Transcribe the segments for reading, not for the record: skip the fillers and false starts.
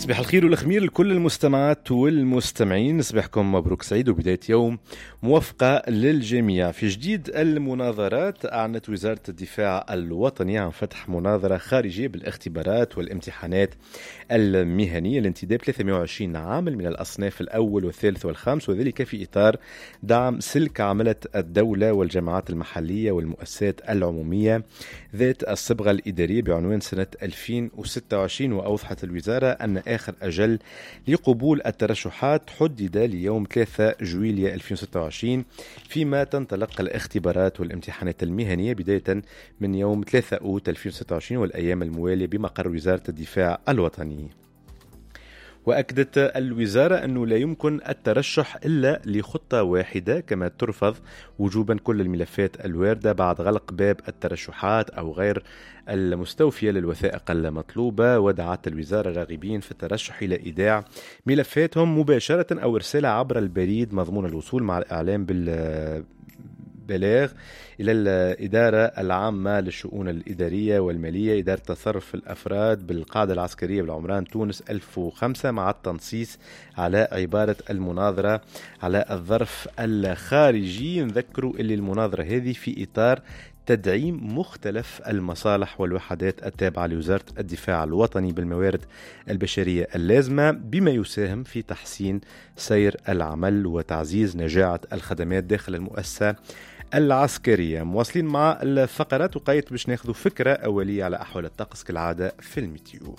صباح الخير والخمير لكل المستمعات والمستمعين. صباحكم مبروك سعيد وبداية يوم موفقة للجميع. في جديد المناظرات، أعلنت وزارة الدفاع الوطني عن فتح مناظرة خارجية بالاختبارات والامتحانات المهنية لانتداب 320 عامل من الأصناف الأول والثالث والخامس، وذلك في إطار دعم سلك عملة الدولة والجامعات المحلية والمؤسسات العمومية ذات الصبغة الإدارية بعنوان سنة 2026. وأوضحت الوزارة أن آخر أجل لقبول الترشحات حدد ليوم 3 جويلية 2026، فيما تنطلق الاختبارات والامتحانات المهنية بداية من يوم 3 أوت 2026 والأيام الموالية بمقر وزارة الدفاع الوطني. وأكدت الوزارة أنه لا يمكن الترشح إلا لخطة واحدة، كما ترفض وجوبا كل الملفات الواردة بعد غلق باب الترشحات أو غير المستوفية للوثائق المطلوبة. ودعت الوزارة الراغبين في الترشح إلى إيداع ملفاتهم مباشرة أو إرسالها عبر البريد مضمون الوصول مع الإعلام بلاغ إلى الإدارة العامة للشؤون الإدارية والمالية، إدارة تصرف الأفراد بالقاعدة العسكرية بالعمران تونس 1005، مع التنصيص على عبارة المناظرة على الظرف الخارجي. نذكروا اللي المناظرة هذه في إطار تدعيم مختلف المصالح والوحدات التابعة لوزارة الدفاع الوطني بالموارد البشرية اللازمة، بما يساهم في تحسين سير العمل وتعزيز نجاعة الخدمات داخل المؤسسة العسكرية. مواصلين مع الفقرات وقايت باش ناخذوا فكرة أولية على أحوال الطقس كالعادة في الميتيو.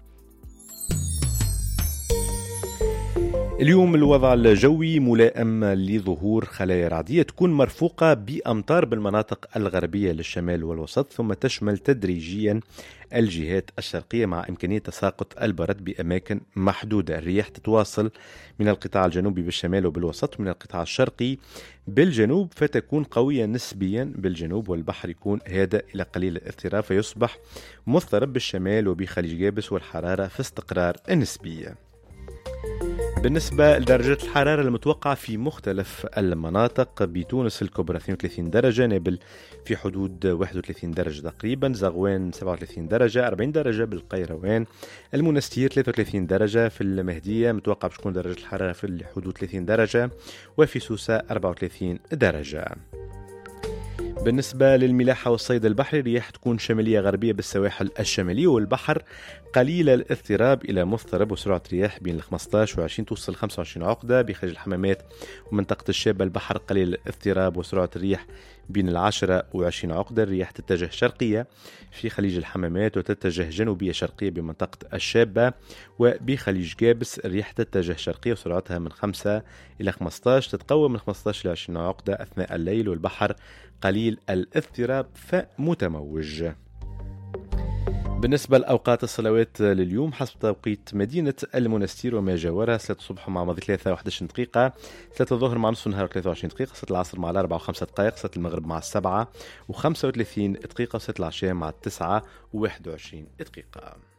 اليوم الوضع الجوي ملائم لظهور خلايا رعدية تكون مرفوقة بأمطار بالمناطق الغربية للشمال والوسط، ثم تشمل تدريجيا الجهات الشرقية مع إمكانية تساقط البرد بأماكن محدودة. الرياح تتواصل من القطاع الجنوبي بالشمال وبالوسط، من القطاع الشرقي بالجنوب فتكون قوية نسبيا بالجنوب، والبحر يكون هادئ إلى قليل الاضطراب فيصبح مضطرب بالشمال وبخليج جابس، والحرارة في استقرار نسبية. بالنسبة لدرجة الحرارة المتوقعة في مختلف المناطق، بتونس الكبرى 32 درجة، نابل في حدود 31 درجة تقريبا، زغوان 37 درجة، 40 درجة بالقيروان، المنستير 33 درجة، في المهدية متوقع بتكون درجة الحرارة في حدود 30 درجة، وفي سوسة 34 درجة. بالنسبة للملاحة والصيد البحري، رياح تكون شمالية غربية بالسواحل الشمالية، والبحر قليل الاضطراب إلى مضطرب، وسرعة رياح بين 15 و20 توصل 25 عقدة. بخارج الحمامات ومنطقة الشابة البحر قليل الاضطراب وسرعة الرياح بين 10 و20 عقدة. الرياح تتجه شرقية في خليج الحمامات وتتجه جنوبية شرقية بمنطقة الشابة، وبخليج جابس الرياح تتجه شرقية وسرعتها من 5 إلى 15، تتقوى من 15 إلى 20 عقدة أثناء الليل، والبحر قليل الاضطراب فمتموج. بالنسبة لأوقات الصلوات لليوم حسب توقيت مدينة المنستير وما جاورها: 3 الصبح مع ماضي 3 و11 دقيقة، 3 الظهر مع نصف النهار 23 دقيقة، 6 العصر مع 4 و5 دقائق، 6 المغرب مع 7 و35 دقيقة، 6 العشاء مع 9 و21 دقيقة.